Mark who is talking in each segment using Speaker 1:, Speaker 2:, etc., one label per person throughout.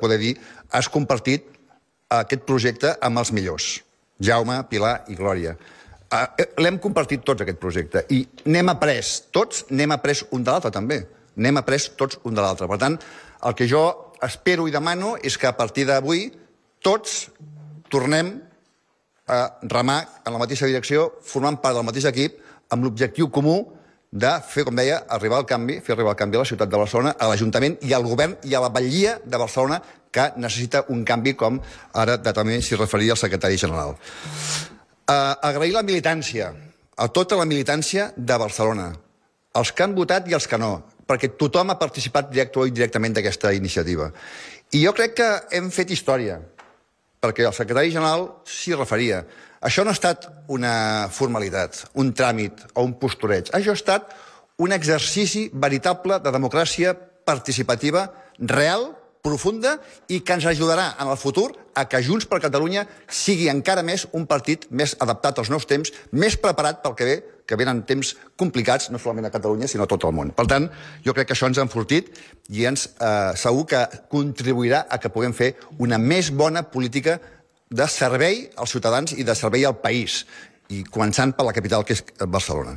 Speaker 1: poder dir, has compartit aquest projecte amb els millors. Jaume, Pilar i Glòria. L'hem compartit tots, aquest projecte, i n'hem après tots, n'hem après un de l'altre, també. N'hem après tots un de l'altre. Per tant, el que jo espero i demano és que a partir d'avui tots tornem a remar en la mateixa direcció, formant part del mateix equip, amb l'objectiu comú de fer, com deia, fer arribar el canvi a la ciutat de Barcelona, a l'Ajuntament i al govern i a la batllia de Barcelona, que necessita un canvi, com ara també s'hi referia el secretari general. Agrair la militància, a tota la militància de Barcelona, els que han votat i els que no, perquè tothom ha participat directament o indirectament d'aquesta iniciativa. I jo crec que hem fet història, perquè el secretari general s'hi referia. Això no ha estat una formalitat, un tràmit o un postureig. Això ha estat un exercici veritable de democràcia participativa, real, profunda, i que ens ajudarà en el futur a que Junts per Catalunya sigui encara més un partit més adaptat als nous temps, més preparat pel que ve, que venen temps complicats, no solament a Catalunya, sinó a tot el món. Per tant, jo crec que això ens ha enfortit i segur que contribuirà a que puguem fer una més bona política de servei als ciutadans i de servei al país, i començant per la capital, que és Barcelona.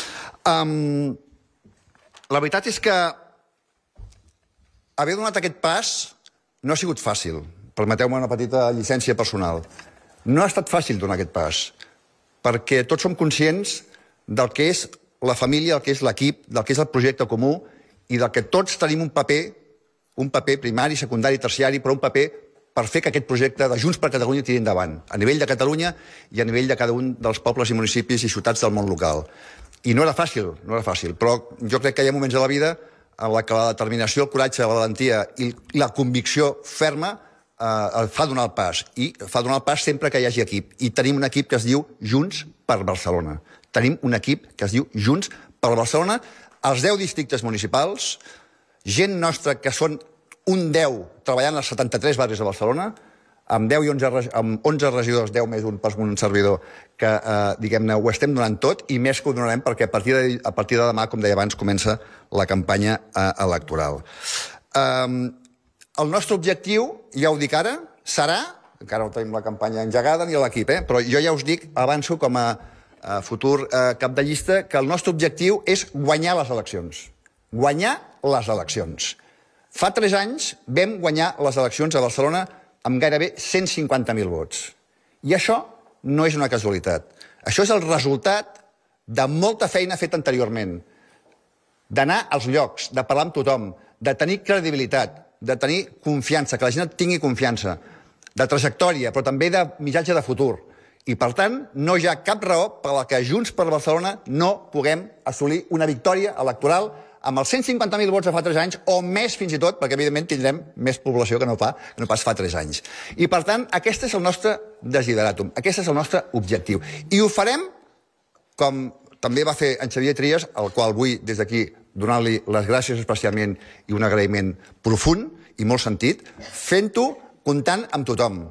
Speaker 1: La veritat és que haver donat aquest pas no ha sigut fàcil. Permeteu-me una petita llicència personal. No ha estat fàcil donar aquest pas, perquè tots som conscients del que és la família, el que és l'equip, del que és el projecte comú i del que tots tenim un paper primari, secundari, terciari, però un paper per fer que aquest projecte de Junts per Catalunya tiri endavant, a nivell de Catalunya i a nivell de cada un dels pobles i municipis i ciutats del món local. I no era fàcil, però jo crec que hi ha moments de la vida en què la determinació, el coratge, la valentia i la convicció ferma fa donar el pas. I fa donar el pas sempre que hi hagi equip. I tenim un equip que es diu Junts per Barcelona. Tenim un equip que es diu Junts per Barcelona, als 10 districtes municipals, gent nostra que són un 10 treballant als 73 barris de Barcelona, amb 11 regidors, 10 més un per un servidor, que, diguem-ne, ho estem donant tot, i més que ho donarem perquè a partir de demà, com deia abans, comença la campanya electoral. El nostre objectiu, ja ho dic ara, serà, encara no tenim la campanya engegada ni l'equip, però jo ja us dic, avanço com a futur cap de llista, que el nostre objectiu és guanyar les eleccions. Guanyar les eleccions. Fa 3 anys vam guanyar les eleccions a Barcelona amb gairebé 150.000 vots. I això no és una casualitat. Això és el resultat de molta feina feta anteriorment, d'anar als llocs, de parlar amb tothom, de tenir credibilitat, de tenir confiança, que la gent tingui confiança, de trajectòria, però també de missatge de futur. I, per tant, no hi ha cap raó per la que Junts per Barcelona no puguem assolir una victòria electoral amb els 150.000 vots de fa 3 anys, o més fins i tot, perquè evidentment tindrem més població que no pas fa 3 anys. I per tant, aquest és el nostre desideratum, aquest és el nostre objectiu. I ho farem, com també va fer en Xavier Trias, al qual vull des d'aquí donar-li les gràcies especialment i un agraïment profund i molt sentit, fent-ho comptant amb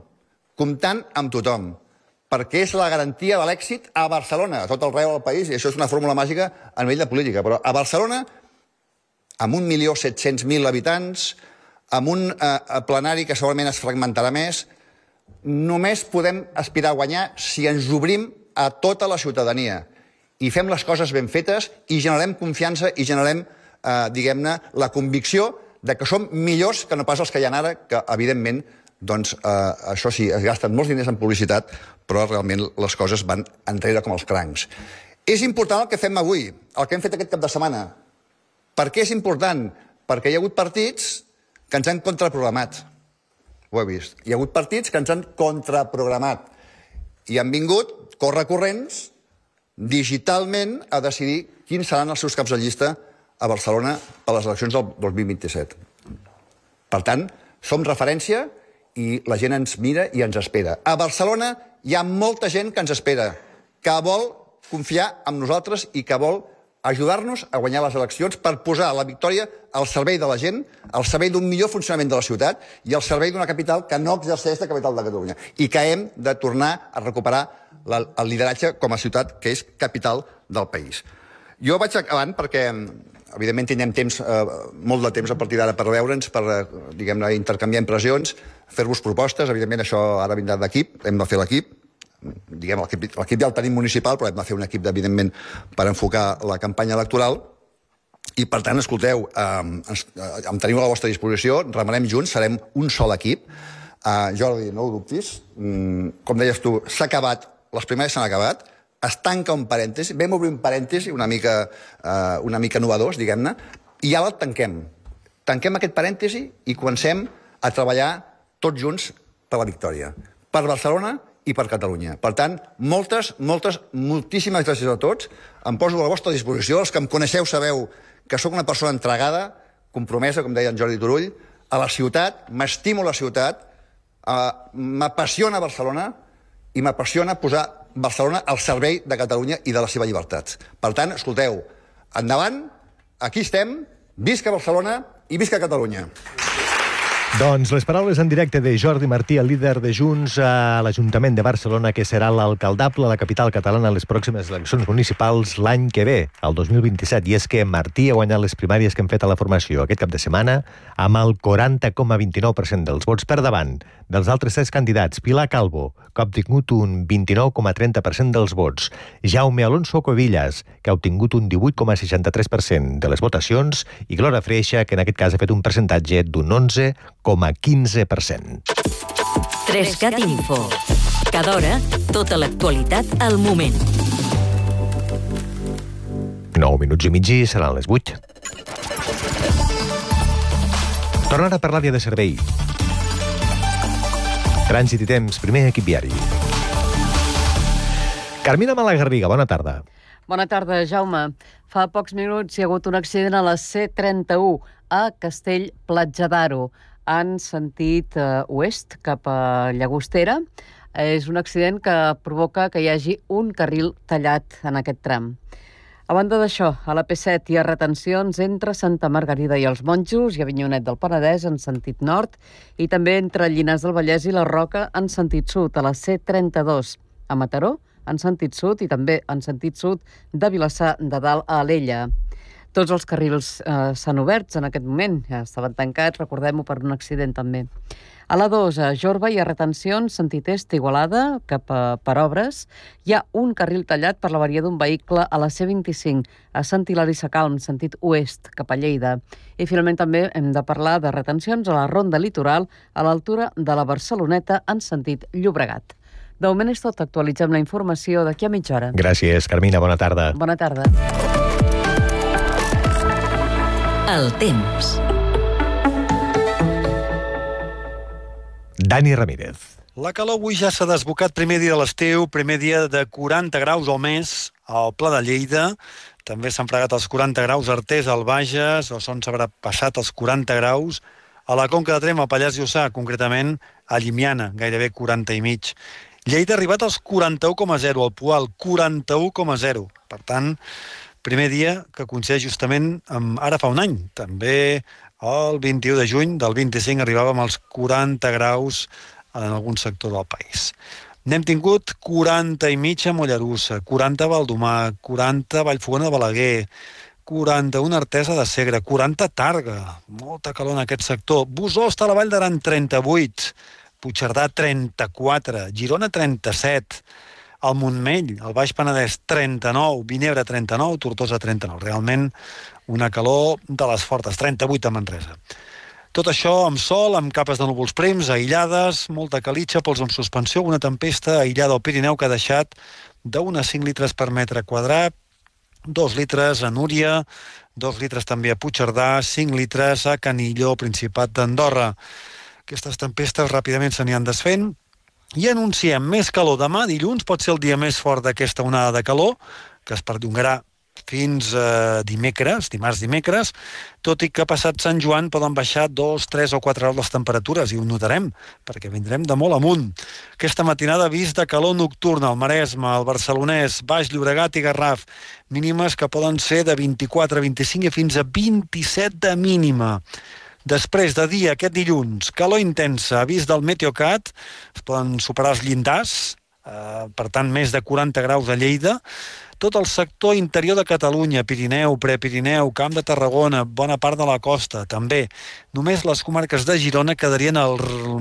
Speaker 1: tothom, perquè és la garantia de l'èxit a Barcelona, a tot arreu del país, i això és una fórmula màgica a nivell de política, però a Barcelona, amb 1.700.000 habitants, amb un plenari que segurament es fragmentarà més, només podem aspirar a guanyar si ens obrim a tota la ciutadania i fem les coses ben fetes i generem confiança i generem, diguem-ne, la convicció de que som millors que no pas els que hi ha ara, que, evidentment, doncs, això sí, es gasten molts diners en publicitat, però realment les coses van enrere com els crancs. És important el que fem avui, el que hem fet aquest cap de setmana. Per què és important? Perquè hi ha hagut partits que ens han contraprogramat. Ho he vist. Hi ha hagut partits que ens han contraprogramat. I han vingut correcorrents digitalment a decidir quins seran els seus caps de llista a Barcelona per les eleccions del 2027. Per tant, som referència i la gent ens mira i ens espera. A Barcelona hi ha molta gent que ens espera, que vol confiar en nosaltres i que vol ajudar-nos a guanyar les eleccions per posar la victòria al servei de la gent, al servei d'un millor funcionament de la ciutat i al servei d'una capital que no exerceix de capital de Catalunya i que hem de tornar a recuperar el lideratge com a ciutat que és capital del país. Jo vaig acabant perquè evidentment tindrem molt de temps a partir d'ara per veure'ns, per, diguem-ne, intercanviar impressions, fer-vos propostes. Evidentment, això ara vindrà d'equip, hem de fer l'equip. L'equip ja el tenim municipal, però hem de fer un equip, evidentment, per enfocar la campanya electoral. I, per tant, escolteu, em teniu a la vostra disposició, remarem junts, serem un sol equip. Jordi, no ho dubtis. Com deies tu, s'ha acabat, les primàries s'han acabat, es tanca un parèntesi, vam obrir un parèntesi una mica innovadors, diguem-ne, i ja el tanquem. Tanquem aquest parèntesi i comencem a treballar tots junts per la victòria. Per Barcelona i per Catalunya. Per tant, moltíssimes gràcies a tots. Em poso a la vostra disposició. Els que em coneixeu sabeu que sóc una persona entregada, compromesa, com deia en Jordi Turull, a la ciutat, m'estimo la ciutat, m'apassiona Barcelona i m'apassiona posar Barcelona al servei de Catalunya i de la seva llibertat. Per tant, escolteu, endavant, aquí estem, visca Barcelona i visca Catalunya.
Speaker 2: Doncs les paraules en directe de Jordi Martí, el líder de Junts a l'Ajuntament de Barcelona, que serà l'alcaldable a la capital catalana a les pròximes eleccions municipals l'any que ve, el 2027. I és que Martí ha guanyat les primàries que hem fet a la formació aquest cap de setmana amb el 40,29% dels vots per davant dels altres 3 candidats. Pilar Calvo, que ha obtingut un 29,30% dels vots. Jaume Alonso Covillas, que ha obtingut un 18,63% de les votacions. I Glòria Freixa, que en aquest cas ha fet un percentatge d'un 11,15%.
Speaker 3: 3CAT Info. Cada hora, tota l'actualitat al moment.
Speaker 2: 9 minuts i mig i seran les 8. Tornar a parlar via de servei. Trànsit i temps, primer equip viari. Carmina Malagarriga, bona tarda.
Speaker 4: Bona tarda, Jaume. Fa pocs minuts hi ha hagut un accident a la C31 a Castell-Platja d'Aro, en sentit oest, cap a Llagostera. És un accident que provoca que hi hagi un carril tallat en aquest tram. A banda d'això, a la P7 hi ha retencions entre Santa Margarida i els Monjos i Avinyonet del Penedès en sentit nord i també entre Llinars del Vallès i la Roca en sentit sud, a la C32 a Mataró en sentit sud i també en sentit sud de Vilassar de Dalt a Alella. Tots els carrils s'han oberts en aquest moment, ja estaven tancats, recordem-ho, per un accident també. A la 2, a Jorba, hi ha retencions sentit est Igualada, cap per obres. Hi ha un carril tallat per l'avaria d'un vehicle a la C25, a Sant Hilari Sacalm, sentit oest, cap a Lleida. I finalment també hem de parlar de retencions a la Ronda Litoral, a l'altura de la Barceloneta, en sentit Llobregat. De moment és tot, actualitzem la informació d'aquí a mitja hora.
Speaker 2: Gràcies, Carmina, bona tarda.
Speaker 4: Bona tarda.
Speaker 3: El temps.
Speaker 2: Dani Ramírez.
Speaker 5: La calor avui ja s'ha desbocat, primer dia de l'estiu, primer dia de 40 graus o més al Pla de Lleida. També s'han fregat els 40 graus a Artés, al Bages, o s'han passat els 40 graus a la Conca de Tremp, al Pallars Jussà, concretament a Llimiana, gairebé 40 i mig. Lleida ha arribat als 41,0, al Poal, 41,0. Per tant, primer dia que coincideix justament amb ara fa un any. També el 21 de juny del 25 arribàvem als 40 graus en algun sector del país. N'hem tingut 40 i mig a Mollerussa, 40 a Valdomar, 40 a Vallfogona de Balaguer, 41 a Artesa de Segre, 40 a Targa, molta calor en aquest sector. Bosost a la Vall d'Aran, 38, Puigcerdà, 34, Girona, 37, al Montmell, al Baix Penedès, 39, Vinebre, 39, Tortosa, 39. Realment una calor de les fortes, 38 a Manresa. Tot això amb sol, amb capes de núvols prims, aïllades, molta calitxa, pols amb suspensió, una tempesta aïllada al Pirineu que ha deixat d'unes 5 litres per metre quadrat, 2 litres a Núria, 2 litres també a Puigcerdà, 5 litres a Canilló, Principat d'Andorra. Aquestes tempestes ràpidament se n'hi desfent i anunciem més calor demà. Dilluns pot ser el dia més fort d'aquesta onada de calor, que es perllongarà fins dimecres, dimarts-dimecres, tot i que passat Sant Joan poden baixar 2, 3 o 4 graus les temperatures, i ho notarem, perquè vindrem de molt amunt. Aquesta matinada avís de calor nocturna al Maresme, al Barcelonès, Baix Llobregat i Garraf, mínimes que poden ser de 24 a 25 i fins a 27 de mínima. Després de dia, aquest dilluns, calor intensa, avís del Meteocat, es poden superar els llindars per tant, més de 40 graus a Lleida. Tot el sector interior de Catalunya, Pirineu, Prepirineu, Camp de Tarragona, bona part de la costa, també. Només les comarques de Girona quedarien al